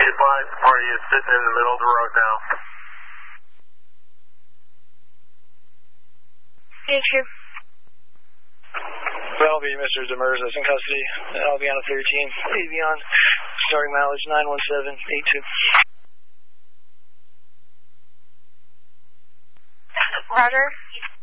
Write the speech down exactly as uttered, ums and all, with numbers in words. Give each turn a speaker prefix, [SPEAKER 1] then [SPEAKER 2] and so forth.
[SPEAKER 1] advised, the party is sitting in the middle of the road now.
[SPEAKER 2] Picture.
[SPEAKER 3] Bellevue, Mister Demers is in custody. Albion thirteen, Avion, starting mileage nine one seven eight two.
[SPEAKER 2] Roger.